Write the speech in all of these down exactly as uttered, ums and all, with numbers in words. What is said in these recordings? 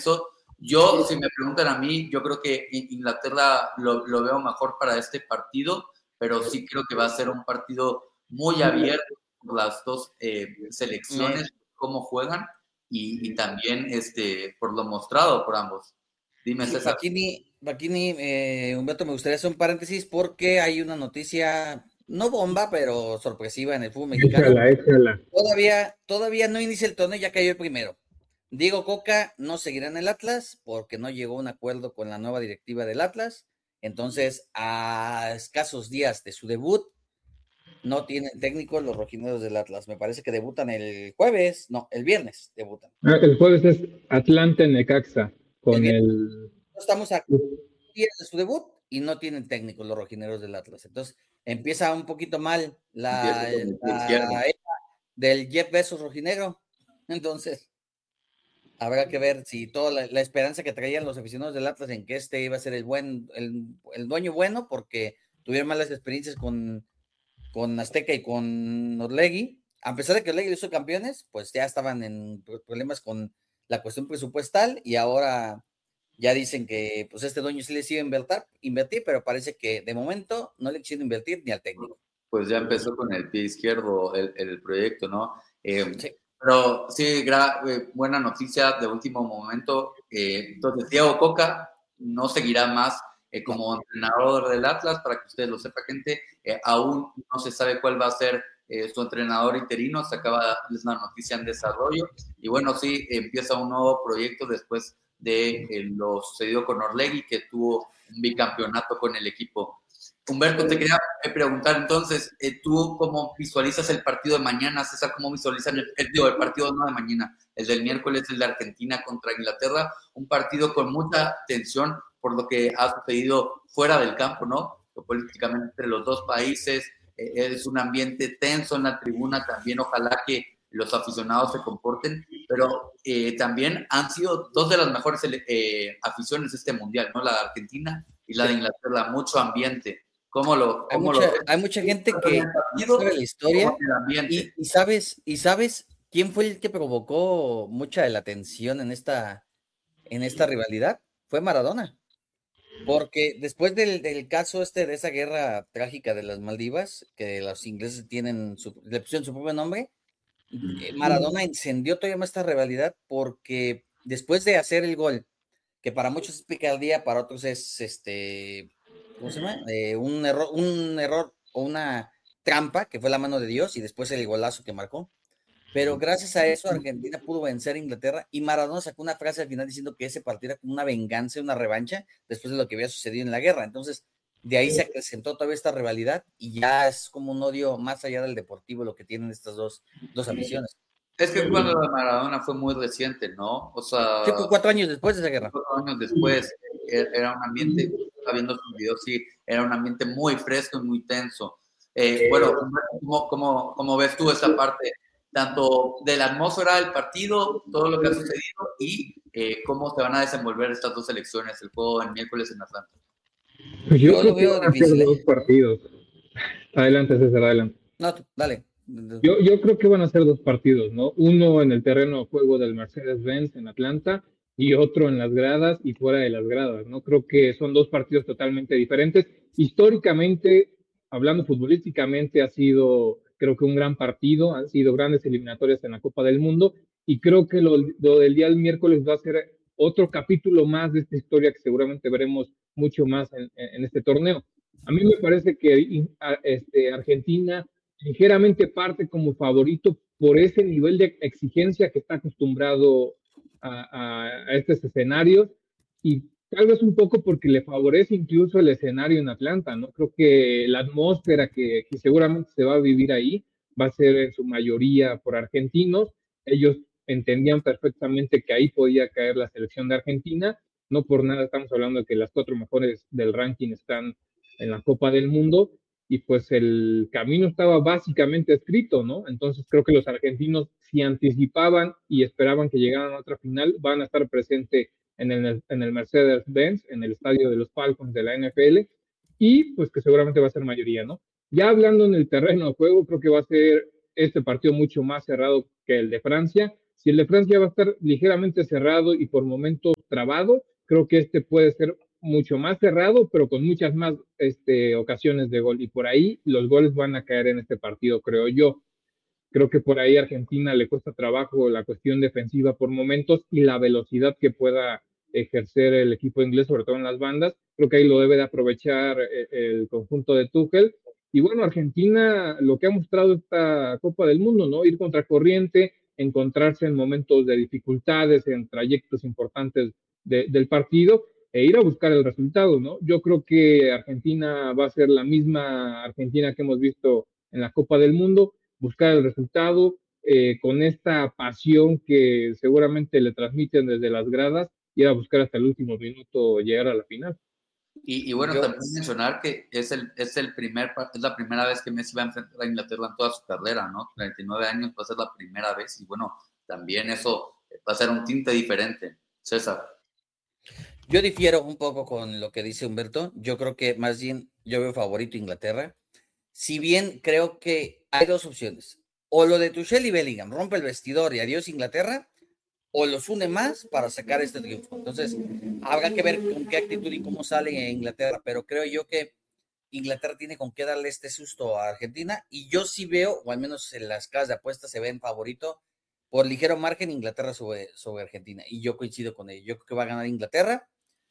eso. Yo, si me preguntan a mí, yo creo que Inglaterra lo, lo veo mejor para este partido, pero sí creo que va a ser un partido muy abierto por las dos eh, selecciones, cómo juegan y, y también este, por lo mostrado por ambos. Dime, César. Baquini, Baquini eh, Humberto, me gustaría hacer un paréntesis porque hay una noticia, no bomba, pero sorpresiva en el fútbol mexicano. Échala, échala. Todavía, todavía no inicia el torneo, ya cayó el primero. Diego Coca no seguirá en el Atlas porque no llegó a un acuerdo con la nueva directiva del Atlas. Entonces, a escasos días de su debut, no tienen técnico los rojineros del Atlas. Me parece que debutan el jueves, no, el viernes debutan. Ah, el jueves es Atlante Necaxa con el... el... Estamos a días de su debut y no tienen técnico los rojineros del Atlas. Entonces, empieza un poquito mal la, la, la del Jeff Bezos rojinegro. Entonces, habrá que ver si toda la, la esperanza que traían los aficionados del Atlas en que este iba a ser el buen, el, el dueño bueno, porque tuvieron malas experiencias con, con Azteca y con Orlegui. A pesar de que Orlegui hizo campeones, pues ya estaban en problemas con la cuestión presupuestal y ahora ya dicen que pues este dueño sí les iba a invertir, invertir, pero parece que de momento no le quisieron invertir ni al técnico. Pues ya empezó con el pie izquierdo el, el proyecto, ¿no? Eh, sí. Pero sí, gra, eh, buena noticia de último momento. Eh, entonces, Diego Coca no seguirá más eh, como no. entrenador del Atlas, para que ustedes lo sepan, gente. Eh, aún no se sabe cuál va a ser eh, su entrenador interino, se acaba, es una noticia en desarrollo. Y bueno, sí, empieza un nuevo proyecto después de eh, lo sucedido con Orlegui, que tuvo un bicampeonato con el equipo. Humberto, te quería preguntar entonces, eh, ¿tú cómo visualizas el partido de mañana? César, ¿cómo visualizan el, el, el partido no de mañana? El del miércoles, el de Argentina contra Inglaterra, un partido con mucha tensión por lo que ha sucedido fuera del campo, ¿no? Políticamente entre los dos países, eh, es un ambiente tenso en la tribuna también, ojalá que los aficionados se comporten, pero eh, también han sido dos de las mejores eh, aficiones de este mundial, ¿no? La de Argentina y la de Inglaterra, mucho ambiente. ¿Cómo lo, cómo hay, mucha, lo hay mucha gente que sabe la historia y, y, sabes, y sabes quién fue el que provocó mucha de la tensión en esta, en esta rivalidad. Fue Maradona. Porque después del, del caso este de esa guerra trágica de las Maldivas, que los ingleses tienen su, le pusieron su propio nombre, Maradona encendió todavía más esta rivalidad porque después de hacer el gol, que para muchos es picardía, para otros es este... ¿cómo se llama? Eh, un error, un error o una trampa, que fue la mano de Dios, y después el golazo que marcó. Pero gracias a eso, Argentina pudo vencer a Inglaterra, y Maradona sacó una frase al final diciendo que ese partido era como una venganza, una revancha, después de lo que había sucedido en la guerra. Entonces, de ahí se acrecentó todavía esta rivalidad, y ya es como un odio más allá del deportivo lo que tienen estas dos, dos aficiones. Es que cuando la Maradona fue muy reciente, ¿no? O sea... Sí, fue cuatro años después de esa guerra. Cuatro años después, era un ambiente, estaba viendo sus videos, sí, era un ambiente muy fresco y muy tenso. Eh, bueno, ¿cómo, cómo, ¿cómo ves tú esta parte, tanto de la atmósfera del partido, todo lo que ha sucedido, y eh, cómo se van a desenvolver estas dos elecciones, el juego el miércoles en Atlanta? Pues yo, yo creo lo veo que van difícil, a ser dos partidos. Adelante, César, adelante. No, dale. Yo, yo creo que van a ser dos partidos, ¿no? Uno en el terreno de juego del Mercedes-Benz en Atlanta y otro en las gradas y fuera de las gradas, ¿no? Creo que son dos partidos totalmente diferentes. Históricamente, hablando futbolísticamente, ha sido, creo que un gran partido, han sido grandes eliminatorias en la Copa del Mundo y creo que lo, lo del día del miércoles va a ser otro capítulo más de esta historia que seguramente veremos mucho más en, en este torneo. A mí me parece que este, Argentina ligeramente parte como favorito por ese nivel de exigencia que está acostumbrado a, a, a estos escenarios y tal vez un poco porque le favorece incluso el escenario en Atlanta, ¿no? Creo que la atmósfera que, que seguramente se va a vivir ahí va a ser en su mayoría por argentinos. Ellos entendían perfectamente que ahí podía caer la selección de Argentina. No por nada estamos hablando de que las cuatro mejores del ranking están en la Copa del Mundo y pues el camino estaba básicamente escrito, ¿no? Entonces creo que los argentinos, si anticipaban y esperaban que llegaran a otra final, van a estar presentes en el, en el Mercedes-Benz, en el estadio de los Falcons de la N F L, y pues que seguramente va a ser mayoría, ¿no? Ya hablando en el terreno de juego, creo que va a ser este partido mucho más cerrado que el de Francia. Si el de Francia va a estar ligeramente cerrado y por momentos trabado, creo que este puede ser mucho más cerrado, pero con muchas más este, ocasiones de gol. Y por ahí los goles van a caer en este partido, creo yo. Creo que por ahí a Argentina le cuesta trabajo la cuestión defensiva por momentos y la velocidad que pueda ejercer el equipo inglés, sobre todo en las bandas. Creo que ahí lo debe de aprovechar el conjunto de Tuchel. Y bueno, Argentina, lo que ha mostrado esta Copa del Mundo, ¿no? Ir contra corriente, encontrarse en momentos de dificultades, en trayectos importantes de, del partido e ir a buscar el resultado, ¿no? Yo creo que Argentina va a ser la misma Argentina que hemos visto en la Copa del Mundo, buscar el resultado eh, con esta pasión que seguramente le transmiten desde las gradas, ir a buscar hasta el último minuto llegar a la final. Y, y bueno, Yo, también mencionar que es, el, es, el primer, es la primera vez que Messi va a enfrentar a Inglaterra en toda su carrera, ¿no? treinta y nueve años va a ser la primera vez y bueno, también eso va a ser un tinte diferente. César. Yo difiero un poco con lo que dice Humberto. Yo creo que más bien yo veo favorito a Inglaterra. Si bien creo que hay dos opciones. O lo de Tuchel y Bellingham rompe el vestidor y adiós Inglaterra, o los une más para sacar este triunfo. Entonces, habrá que ver con qué actitud y cómo sale Inglaterra, pero creo yo que Inglaterra tiene con qué darle este susto a Argentina, y yo sí veo, o al menos en las casas de apuestas se ven favorito, por ligero margen Inglaterra sobre, sobre Argentina, y yo coincido con ello. Yo creo que va a ganar Inglaterra,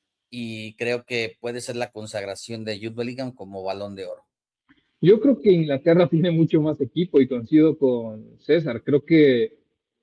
y creo que puede ser la consagración de Jude Bellingham como Balón de Oro. Yo creo que Inglaterra tiene mucho más equipo y coincido con César. Creo que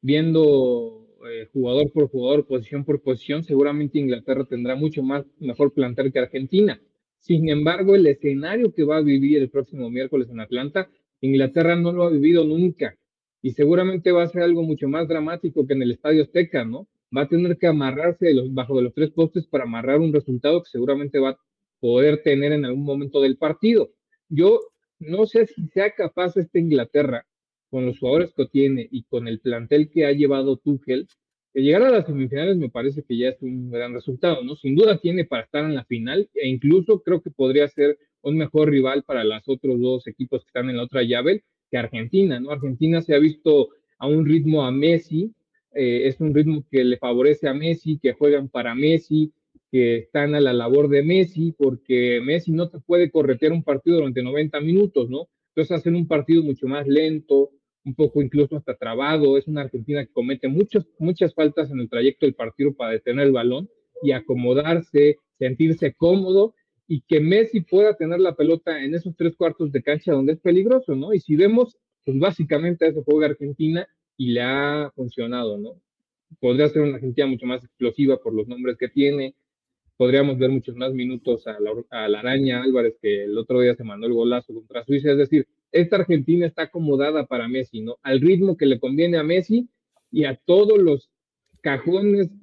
viendo eh, jugador por jugador, posición por posición, seguramente Inglaterra tendrá mucho más mejor plantel que Argentina. Sin embargo, el escenario que va a vivir el próximo miércoles en Atlanta, Inglaterra no lo ha vivido nunca y seguramente va a ser algo mucho más dramático que en el Estadio Azteca, ¿no? Va a tener que amarrarse de los, bajo de los tres postes para amarrar un resultado que seguramente va a poder tener en algún momento del partido. Yo no sé si sea capaz esta Inglaterra, con los jugadores que tiene y con el plantel que ha llevado Tuchel, de llegar a las semifinales me parece que ya es un gran resultado, ¿no? Sin duda tiene para estar en la final e incluso creo que podría ser un mejor rival para los otros dos equipos que están en la otra llave que Argentina, ¿no? Argentina se ha visto a un ritmo a Messi, eh, es un ritmo que le favorece a Messi, que juegan para Messi, que están a la labor de Messi, porque Messi no te puede corretear un partido durante noventa minutos, ¿no? Entonces hacen un partido mucho más lento, un poco incluso hasta trabado. Es una Argentina que comete muchas, muchas faltas en el trayecto del partido para detener el balón y acomodarse, sentirse cómodo y que Messi pueda tener la pelota en esos tres cuartos de cancha donde es peligroso, ¿no? Y si vemos, pues básicamente a eso juega Argentina y le ha funcionado, ¿no? Podría ser una Argentina mucho más explosiva por los nombres que tiene, podríamos ver muchos más minutos a la, a la Araña Álvarez, que el otro día se mandó el golazo contra Suiza. Es decir, esta Argentina está acomodada para Messi, ¿no? Al ritmo que le conviene a Messi y a todos los cajones,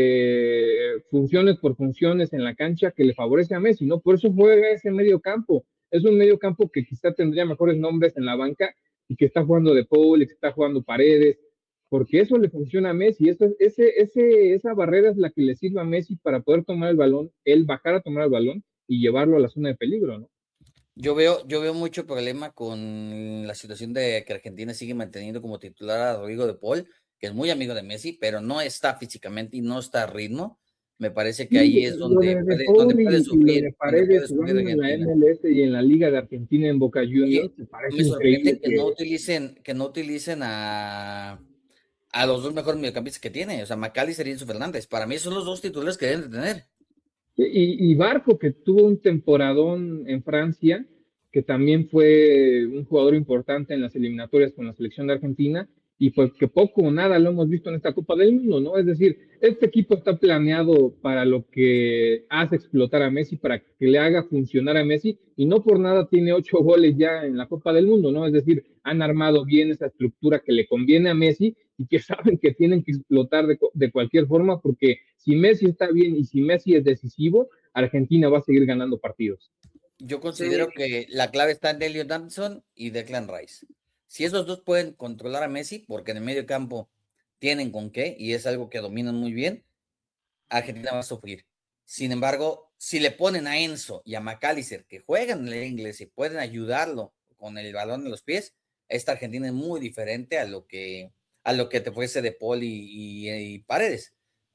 eh, funciones por funciones en la cancha que le favorece a Messi, ¿no? Por eso juega ese medio campo. Es un medio campo que quizá tendría mejores nombres en la banca y que está jugando De Paul, y que está jugando Paredes, porque eso le funciona a Messi, eso, ese, ese, esa barrera es la que le sirve a Messi para poder tomar el balón, él bajar a tomar el balón y llevarlo a la zona de peligro, ¿no? Yo veo, yo veo mucho problema con la situación de que Argentina sigue manteniendo como titular a Rodrigo de Paul, que es muy amigo de Messi, pero no está físicamente y no está a ritmo. Me parece que ahí es donde, de puede, donde puede sufrir. Y lo de Paredes jugando en la M L S y en la Liga de Argentina en Boca Juniors, me parece me sorprende que, que no utilicen, que no utilicen a a los dos mejores mediocampistas que tiene, o sea, McAllister y Enzo Fernández. Para mí son los dos titulares que deben de tener. Y, y Barco, que tuvo un temporadón en Francia, que también fue un jugador importante en las eliminatorias con la selección de Argentina, y pues que poco o nada lo hemos visto en esta Copa del Mundo, ¿no? Es decir, este equipo está planeado para lo que hace explotar a Messi, para que le haga funcionar a Messi, y no por nada tiene ocho goles ya en la Copa del Mundo, ¿no? Es decir, han armado bien esa estructura que le conviene a Messi y que saben que tienen que explotar de, de cualquier forma, porque si Messi está bien y si Messi es decisivo, Argentina va a seguir ganando partidos. Yo considero sí. que la clave está en Elliot Anderson y Declan Rice. Si esos dos pueden controlar a Messi, porque en el medio campo tienen con qué, y es algo que dominan muy bien, Argentina va a sufrir. Sin embargo, si le ponen a Enzo y a McAllister, que juegan en el inglés y pueden ayudarlo con el balón en los pies, esta Argentina es muy diferente a lo que, a lo que te fuese De Paul y, y, y Paredes.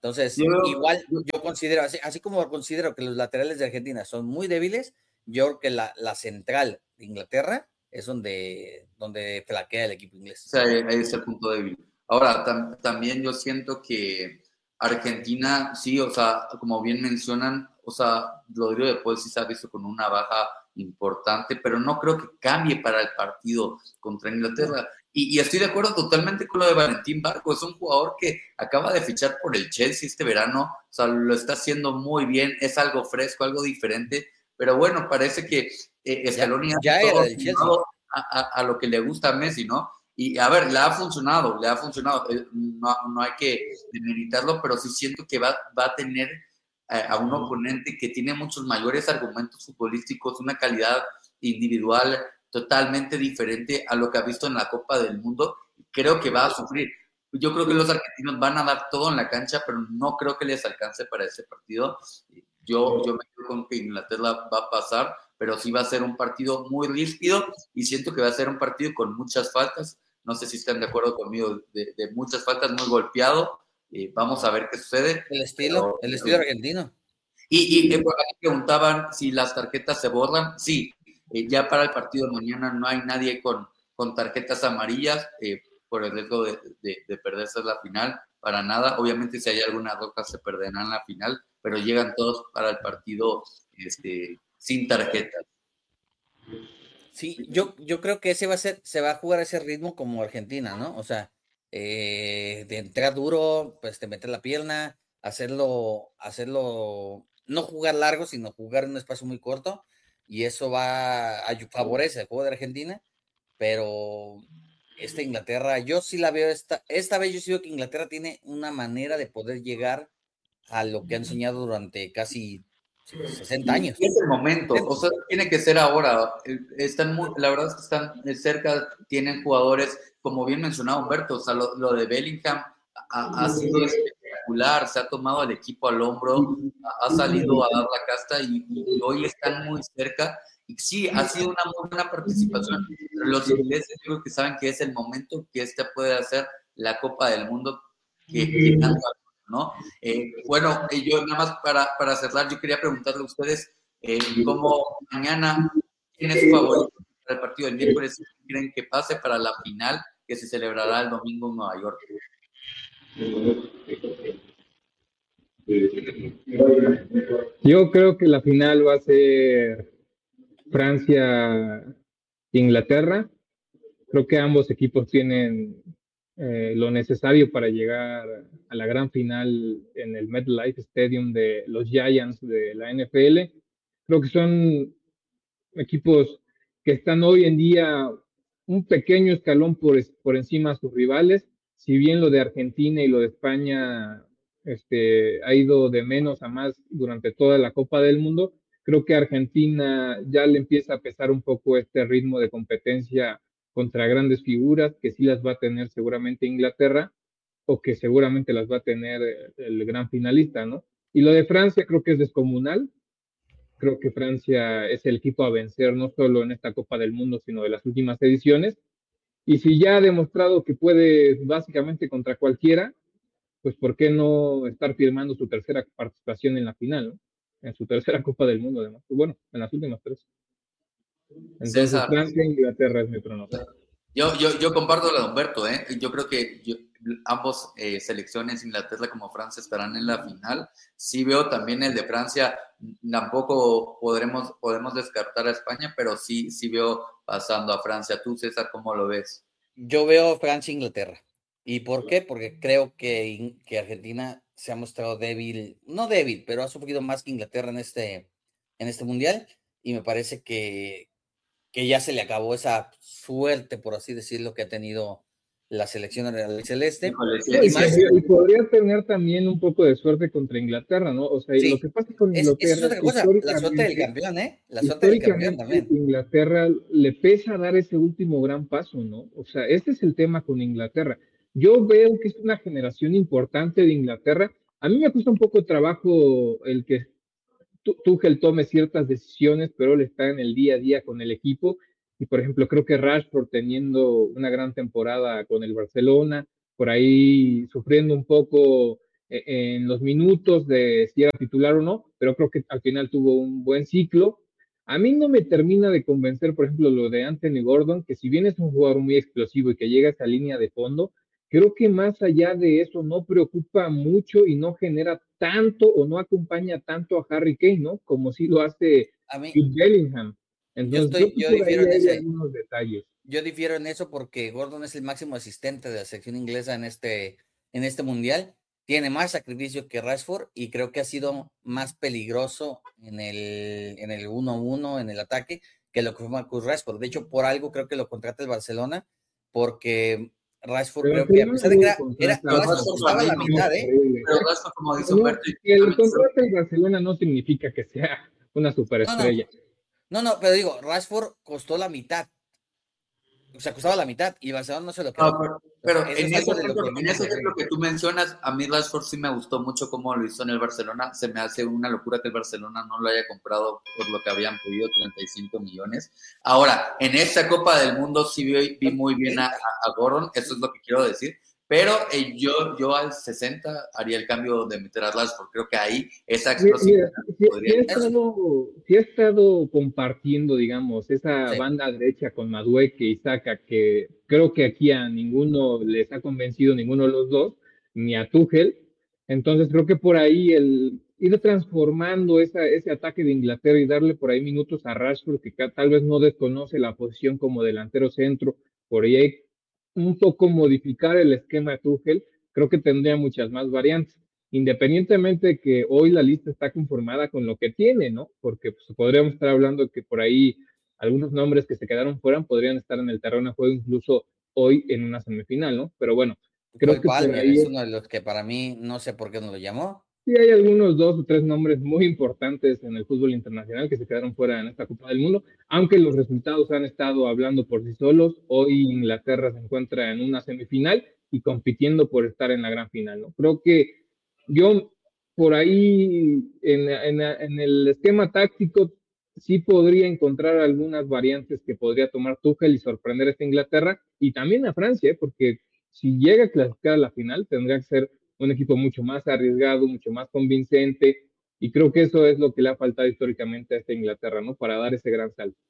Entonces, yo, igual yo considero, así, así como considero que los laterales de Argentina son muy débiles, yo creo que la, la central de Inglaterra es donde, donde flaquea el equipo inglés. O sea, ahí es el punto débil. Ahora, tam, también yo siento que Argentina, sí, o sea, como bien mencionan, o sea, Rodrigo de Paul sí se ha visto con una baja importante, pero no creo que cambie para el partido contra Inglaterra. Y, y estoy de acuerdo totalmente con lo de Valentín Barco, es un jugador que acaba de fichar por el Chelsea este verano, o sea, lo está haciendo muy bien, es algo fresco, algo diferente, pero bueno, parece que eh, Scaloni ya, ya era del Chelsea. A, a, a lo que le gusta a Messi, ¿no? Y a ver, le ha funcionado, le ha funcionado, no, no hay que demeritarlo, pero sí siento que va, va a tener eh, a un oponente que tiene muchos mayores argumentos futbolísticos, una calidad individual totalmente diferente a lo que ha visto en la Copa del Mundo. Creo que va a sufrir. Yo creo que los argentinos van a dar todo en la cancha, pero no creo que les alcance para ese partido. Yo, yo me quedo con que Inglaterra va a pasar, pero sí va a ser un partido muy ríspido y siento que va a ser un partido con muchas faltas. No sé si están de acuerdo conmigo, de, de muchas faltas, muy golpeado. Eh, vamos a ver qué sucede. El estilo, pero, el estilo argentino. Y, y, y por ahí preguntaban si las tarjetas se borran. Sí, eh, ya para el partido de mañana no hay nadie con, con tarjetas amarillas eh, por el riesgo de, de, de perderse la final, para nada. Obviamente si hay alguna roca se perderán la final, pero llegan todos para el partido este, sin tarjetas. Sí, yo, yo creo que ese va a ser, se va a jugar a ese ritmo como Argentina, ¿no? O sea, eh, de entrar duro, pues te meter la pierna, hacerlo, hacerlo, no jugar largo, sino jugar en un espacio muy corto, y eso va a favorece el juego de Argentina, pero esta Inglaterra, yo sí la veo, esta, esta vez yo sí veo que Inglaterra tiene una manera de poder llegar a lo que han soñado durante casi sesenta años. Y es el momento, o sea, tiene que ser ahora. Están muy, la verdad es que están cerca, tienen jugadores, como bien mencionaba Humberto, o sea, lo, lo de Bellingham ha, ha sido espectacular, se ha tomado al equipo al hombro, ha, ha salido a dar la casta y, y hoy están muy cerca. Y sí, ha sido una muy buena participación. Pero los ingleses yo creo que saben que es el momento que esta puede hacer la Copa del Mundo que, que tanto ¿no? Eh, bueno, eh, yo nada más para, para cerrar, yo quería preguntarle a ustedes eh, cómo mañana, ¿quién es su favorito para el partido del miércoles? ¿Quién creen que pase para la final que se celebrará el domingo en Nueva York? Yo creo que la final va a ser Francia-Inglaterra. Creo que ambos equipos tienen eh, lo necesario para llegar a la gran final en el MetLife Stadium de los Giants de la N F L. Creo que son equipos que están hoy en día un pequeño escalón por, por encima de sus rivales. Si bien lo de Argentina y lo de España este, ha ido de menos a más durante toda la Copa del Mundo, creo que a Argentina ya le empieza a pesar un poco este ritmo de competencia contra grandes figuras, que sí las va a tener seguramente Inglaterra, o que seguramente las va a tener el gran finalista, ¿no? Y lo de Francia creo que es descomunal. Creo que Francia es el equipo a vencer, no solo en esta Copa del Mundo, sino de las últimas ediciones. Y si ya ha demostrado que puede básicamente contra cualquiera, pues ¿por qué no estar firmando su tercera participación en la final, ¿no? En su tercera Copa del Mundo, además. Bueno, en las últimas tres. Entonces, César, Francia e Inglaterra es mi pronóstico. Yo, yo, yo comparto lo de Humberto, ¿eh? Yo creo que yo, ambos eh, selecciones, Inglaterra como Francia, estarán en la final. Sí veo también el de Francia, tampoco podremos, podemos descartar a España, pero sí, sí veo pasando a Francia. ¿Tú, César, cómo lo ves? Yo veo Francia-Inglaterra. ¿Y por qué? Porque creo que, que Argentina se ha mostrado débil, no débil, pero ha sufrido más que Inglaterra en este, en este mundial, y me parece que, que ya se le acabó esa suerte, por así decirlo, que ha tenido la selección real celeste. Sí, y, más, y podría tener también un poco de suerte contra Inglaterra, ¿no? O sea, sí, lo que pasa con es, Inglaterra... Es otra cosa, la suerte del campeón, ¿eh? La suerte del campeón también. Inglaterra le pesa dar ese último gran paso, ¿no? O sea, este es el tema con Inglaterra. Yo veo que es una generación importante de Inglaterra. A mí me cuesta un poco de trabajo el que Tuchel tome ciertas decisiones, pero él está en el día a día con el equipo. Y, por ejemplo, creo que Rashford teniendo una gran temporada con el Barcelona, por ahí sufriendo un poco en los minutos de si era titular o no, pero creo que al final tuvo un buen ciclo. A mí no me termina de convencer, por ejemplo, lo de Anthony Gordon, que si bien es un jugador muy explosivo y que llega a esa línea de fondo, creo que más allá de eso no preocupa mucho y no genera tanto o no acompaña tanto a Harry Kane, ¿no? Como si lo hace Jude Bellingham. Entonces, yo, estoy, yo difiero en ese, algunos detalles. Yo difiero en eso porque Gordon es el máximo asistente de la selección inglesa en este, en este mundial. Tiene más sacrificio que Rashford y creo que ha sido más peligroso en el, en el uno a uno, en el ataque, que lo que fue Marcus Rashford. De hecho, por algo creo que lo contrata el Barcelona, porque Rashford pero creo que a pesar de que era, era Rashford estaba a la mitad, ¿eh? Pero Rashford, como dice Humberto, no, que el contrato el Barcelona no significa que sea una superestrella. No, no, no, pero digo, Rashford costó la mitad. O sea, costaba la mitad y Barcelona no se lo quedó. No, pero, pero eso en ese ejemplo, que, en ese ejemplo que tú mencionas, a mí Rashford sí me gustó mucho cómo lo hizo en el Barcelona. Se me hace una locura que el Barcelona no lo haya comprado por lo que habían pedido, treinta y cinco millones. Ahora, en esta Copa del Mundo sí vi, vi muy bien a, a Gordon, eso es lo que quiero decir. Pero eh, yo, yo al sesenta haría el cambio de meter a Rashford. Creo que ahí esa explosividad si, podría... Si he, estado, si he estado compartiendo, digamos, esa sí. banda derecha con Madueke y Saka, que creo que aquí a ninguno les ha convencido, ninguno de los dos, ni a Tuchel. Entonces creo que por ahí el ir transformando esa, ese ataque de Inglaterra y darle por ahí minutos a Rashford, que tal vez no desconoce la posición como delantero centro, por ahí hay un poco modificar el esquema de Tuchel, creo que tendría muchas más variantes, independientemente de que hoy la lista está conformada con lo que tiene, ¿no? Porque pues, podríamos estar hablando de que por ahí algunos nombres que se quedaron fuera podrían estar en el terreno de juego incluso hoy en una semifinal, ¿no? Pero bueno, creo Cole que Palmer por ahí es uno de los que para mí, no sé por qué no lo llamó. Sí, hay algunos dos o tres nombres muy importantes en el fútbol internacional que se quedaron fuera en esta Copa del Mundo, aunque los resultados han estado hablando por sí solos. Hoy Inglaterra se encuentra en una semifinal y compitiendo por estar en la gran final, ¿no? Creo que yo por ahí en, en, en el esquema táctico sí podría encontrar algunas variantes que podría tomar Tuchel y sorprender a esta Inglaterra y también a Francia, ¿eh? Porque si llega a clasificar a la final tendría que ser un equipo mucho más arriesgado, mucho más convincente, y creo que eso es lo que le ha faltado históricamente a esta Inglaterra, ¿no? Para dar ese gran salto.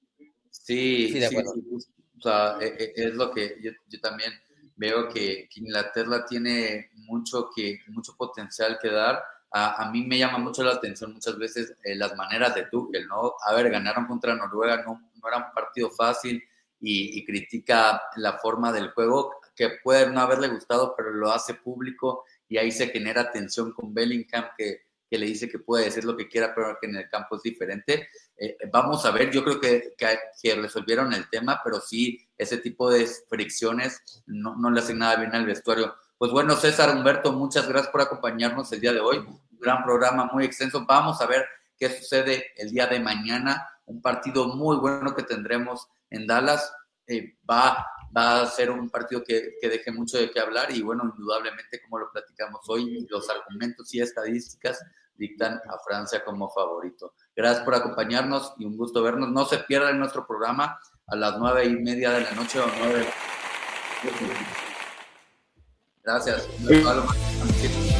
Sí, sí, sí, sí. O sea, es lo que yo, yo también veo que, que Inglaterra tiene mucho, que, mucho potencial que dar. A, a mí me llama mucho la atención muchas veces eh, las maneras de Tuchel, ¿no? A ver, ganaron contra Noruega, no, no era un partido fácil y, y critica la forma del juego, que puede no haberle gustado, pero lo hace público y ahí se genera tensión con Bellingham, que, que le dice que puede decir lo que quiera, pero que en el campo es diferente. Eh, vamos a ver, yo creo que, que, que resolvieron el tema, pero sí, ese tipo de fricciones no, no le hacen nada bien al vestuario. Pues bueno, César, Humberto, muchas gracias por acompañarnos el día de hoy. Un gran programa, muy extenso. Vamos a ver qué sucede el día de mañana. Un partido muy bueno que tendremos en Dallas. Eh, va, va a ser un partido que, que deje mucho de qué hablar y bueno, indudablemente, como lo platicamos hoy, los argumentos y estadísticas dictan a Francia como favorito. Gracias por acompañarnos y un gusto vernos. No se pierdan nuestro programa a las nueve y media de la noche o nueve. Gracias.